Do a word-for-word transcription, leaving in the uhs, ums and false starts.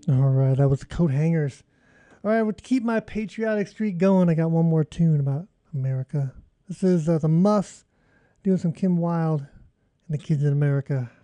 All right, that was the Coat Hangers. All right, well, to keep my patriotic streak going, I got one more tune about America. This is uh, the Muffs doing some Kim Wilde and the Kids in America.